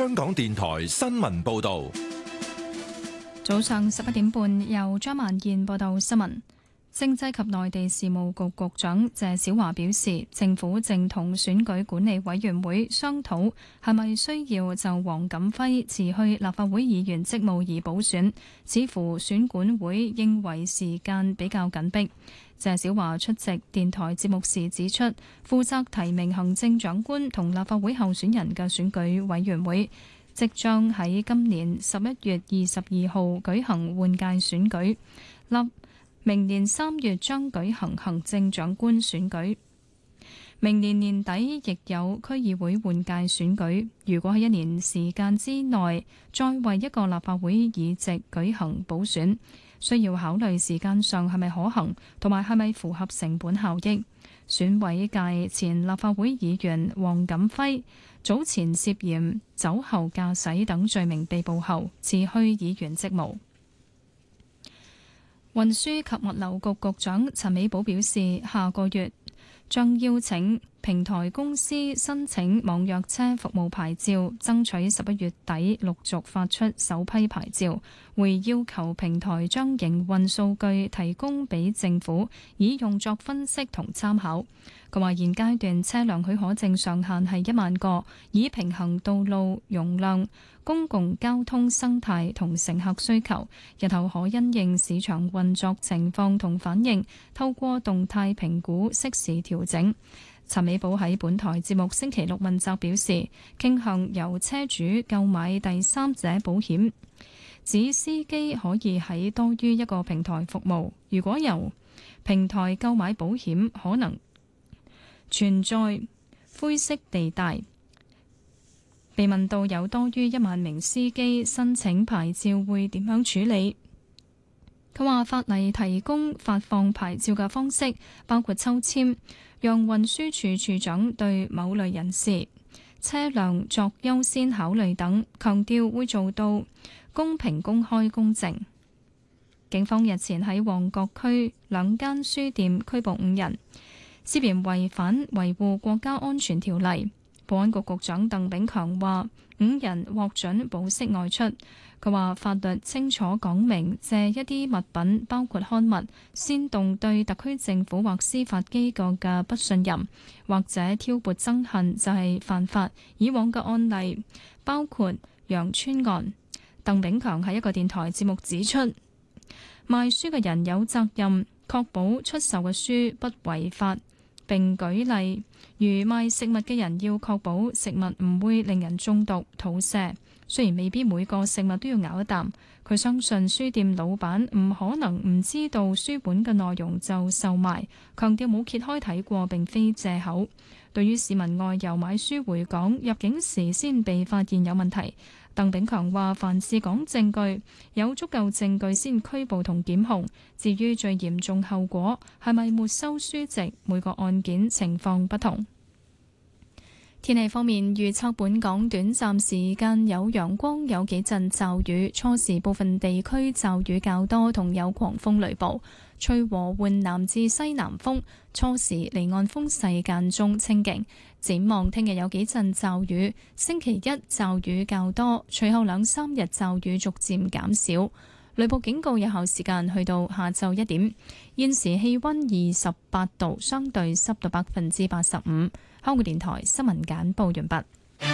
香港電台新聞報道。 早上11點半，由張萬燕報道新聞。政制及內地事務局局長謝小華表示，政府正同選舉管理委員會商討係咪需要就黃錦輝辭去立法會議員職務而補選，似乎選管會認為時間比較緊迫。謝小華出席電台節目時指出，負責提名行政長官同立法會候選人嘅選舉委員會即將喺今年11月22號舉行換屆選舉，明年3月將舉行行政長官選舉，明年年底亦有區議會換屆選舉。如果喺1年時間之內再為一個立法會議席舉行補選，需要考慮時間上係咪可行，同埋係咪符合成本效益。選委界前立法會議員黃錦輝早前涉嫌酒後駕駛等罪名被捕後，辭去議員職務。運輸及物流局局長陳美寶表示，下個月將邀請平台公司申請網約車服務牌照，爭取11月底陸續發出首批牌照，會要求平台將營運數據提供俾政府，以用作分析同參考。佢話現階段車輛許可證上限係1萬個，以平衡道路容量、公共交通生態同乘客需求，日後可因應市場運作情況同反應，透過動態評估適時調整。陳美寶喺本台節目星期六問責表示，傾向由車主購買第三者保險，指司機可以喺多於一個平台服務。如果由平台購買保險，可能存在灰色地帶。被問到有多於1萬名司機申請牌照會點樣處理，佢話法例提供發放牌照嘅方式，包括抽籤，讓運輸署署長對某類人士車輛作優先考慮等，強調會做到公平、公開、公正。警方日前喺旺角區2間書店拘捕5人，涉嫌違反維護國家安全條例。保安局局長鄧炳強話，5人獲准保釋外出。佢話法律清楚講明，借一啲物品包括刊物，煽動對特區政府或司法機構嘅不信任，或者挑撥憎恨就係犯法。以往嘅案例包括楊村案。鄧炳強喺一個電台節目指出，賣書嘅人有責任確保出售嘅書不違法，並舉例如賣食物嘅人要確保食物唔會令人中毒、肚瀉。雖然未必每個食物都要咬一啖，佢相信書店老闆唔可能唔知道書本嘅內容就售賣，強調冇揭開睇過並非藉口。對於市民外遊買書回港，入境時先被發現有問題，鄧炳強話凡事講證據，有足夠證據先拘捕同檢控。至於最嚴重後果係咪沒收書籍，每個案件情況不同。天氣方面，預測本港短暫時間有陽光，有幾陣驟雨，初時部分地區驟雨較多，同有狂風雷暴，吹和緩南至西南風，初時離岸風勢間中清勁。展望聽日有幾陣驟雨，星期一驟雨較多，隨後2-3日驟雨逐漸減少。雷暴警告有效時間去到下晝1點。現時氣溫28度，相對濕度85%。香港電台新聞簡報完畢。